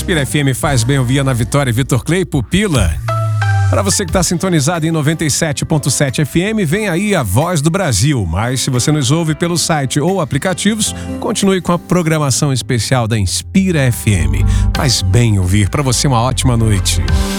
Inspira FM faz bem ouvir na Vitória, Vitor Clay, Pupila. Para você que está sintonizado em 97.7 FM, vem aí a Voz do Brasil. Mas se você nos ouve pelo site ou aplicativos, continue com a programação especial da Inspira FM. Faz bem ouvir. Para você, uma ótima noite.